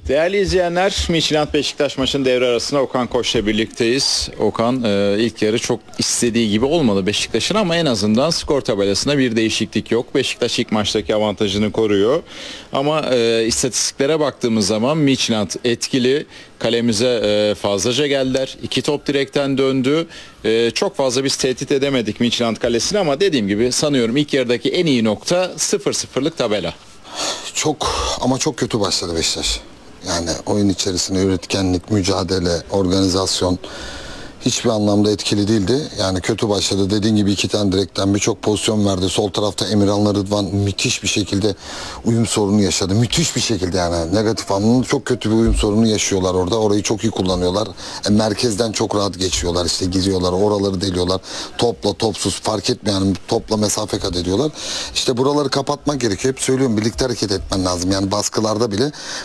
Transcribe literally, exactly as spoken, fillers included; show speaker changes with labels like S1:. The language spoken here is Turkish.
S1: Değerli izleyenler, Midtjylland Beşiktaş maçının devre arasında Okan Koç'la birlikteyiz. Okan e, ilk yarı çok istediği gibi olmadı Beşiktaş'ın ama en azından skor tabelasında bir değişiklik yok. Beşiktaş ilk maçtaki avantajını koruyor. Ama e, istatistiklere baktığımız zaman Midtjylland etkili. Kalemize e, fazlaca geldiler. İki top direkten döndü. E, çok fazla biz tehdit edemedik Midtjylland kalesini ama dediğim gibi sanıyorum ilk yarıdaki en iyi nokta sıfır sıfırlık tabela.
S2: Çok ama çok kötü başladı Beşiktaş. Yani oyun içerisinde üretkenlik, mücadele, organizasyon hiçbir anlamda etkili değildi. Yani kötü başladı. Dediğin gibi iki tane direkten birçok pozisyon verdi. Sol tarafta Emirhan'la Rıdvan müthiş bir şekilde uyum sorunu yaşadı. Müthiş bir şekilde yani. Negatif anlamda çok kötü bir uyum sorunu yaşıyorlar orada. Orayı çok iyi kullanıyorlar. E, merkezden çok rahat geçiyorlar. İşte giriyorlar, oraları deliyorlar. Topla, topsuz fark etmiyor. Yani topla mesafe kat ediyorlar. İşte buraları kapatmak gerekiyor. Hep söylüyorum, birlikte hareket etmen lazım. Yani baskılarda bile